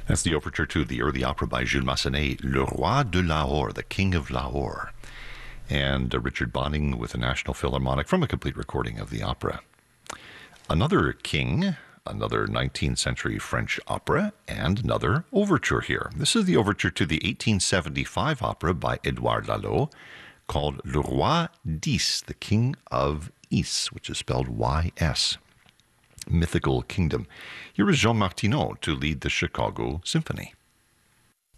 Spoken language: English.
That's the overture to the early opera by Jules Massenet, Le Roi de Lahore, the King of Lahore, and Richard Bonning with the National Philharmonic from a complete recording of the opera. Another king, another 19th century French opera, and another overture here. This is the overture to the 1875 opera by Edouard Lalo called Le Roi d'Ys, the King of Ys, which is spelled Y-S. Mythical Kingdom. Here is Jean Martineau to lead the Chicago Symphony.